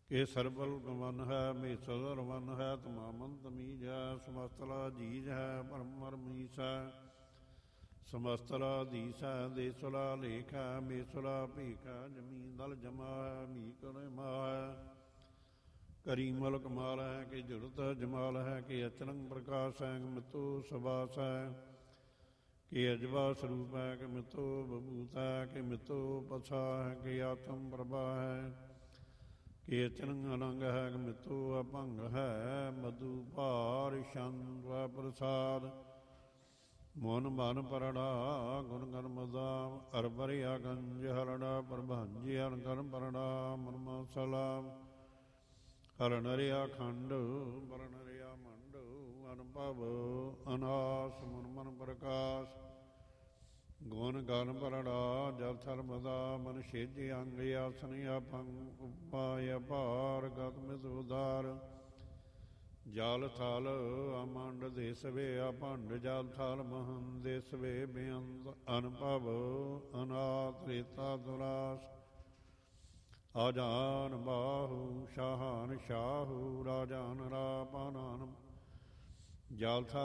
ਕਿ ਸਰਬਲ ਗਮਨ ਹੈ ਮੇ ਸਦਰ ਵਨ ਹੈ ਤਮਾਮੰਤ ਮੀਜ ਹੈ ਸਮਸਤਲਾ ਜੀਜ ਹੈ ਪਰਮਰ ਮੀਸ ਹੈ ਸਮਸਤਲਾ ਦੀਸ ਹੈ ਦੇਸੁਲਾ ਲੇਖ ਹੈ ਮੇਸੁਲਾ ਭੀਖ ਹੈ ਜਮੀ ਦਲ ਜਮਾ ਹੈ ਮੀ ਕਰੇ ਮਾ ਹੈ ਕਰੀ ਮਲਕ ਮਾਲ ਹੈ ਕਿ ਜੁਰਤ ਜਮਾਲ ਹੈ ਕਿ ਅਚਰੰਗ ਪ੍ਰਕਾਸ਼ ਹੈ ਕਿ ਮਿੱਤੂ ਸਬਾਸ ਹੈ ਕਿ ਅਜਵਾ ਸਰੂਪ ਹੈ ਕਿ ਮਿੱਤੂ ਬਭੂਤ ਹੈ ਕਿ ਮਿੱਤੂ ਪਛਾ ਹੈ ਕਿ ਆਤਮ ਪ੍ਰਭਾ ਹੈ ਕਿ ਅਚਰੰਗ ਅਨੰਗ ਹੈ ਕਿ ਮਿੱਤੂ ਅਭੰਗ ਹੈ ਮਧੂ ਭਾਰ ਛੰਦ ਪ੍ਰਸਾਦ ਮੋਨ ਮਨ ਪਰੜਾ ਗੁਣ ਗਨ ਮਦਾਮ ਅਰਬਰਿਆ ਗੰਜ ਹਰੜਾ ਪ੍ਰਭੰਜੀ ਹਰ ਕਰਮ ਪਰੜਾ ਮਨਮਾ ਸਲਾਮ ਹਰ ਨਰਿਆ ਖੰਡ ਬਰ ਨਰਿਆ ਮੰਡ ਅਨੁਭਵ ਅਨਾਸ ਮਨ ਮਨ ਪ੍ਰਕਾਸ਼ ਗੁਣ ਗਨ ਪਰੜਾ ਜਲ ਥਲ ਮਦਾ ਮਨ ਛੇਜੇ ਅੰਗ ਆਸਨ ਆਪੰਗ ਉਪਾਇ ਭਾਰ ਗਤ ਮਿਤ ਉਦਾਰ ਜਲ ਥਲ ਅਮੰਡ ਦੇਸਵੇ ਅਭੰਡ ਜਲ ਥਲ ਮਹੰ ਦੇਸਵੇ ਬੇਅੰਤ ਅਨੁਭਵ ਅਨਾਥ ਰੇਤਾ ਦੁਰਾਸ ਆਜਾਨ ਬਾਹੂ ਸ਼ਾਹਾਨ ਸ਼ਾਹੂ ਰਾਜਾਨ ਰਾਪਾਨਾਨ ਜਲ ਥਲ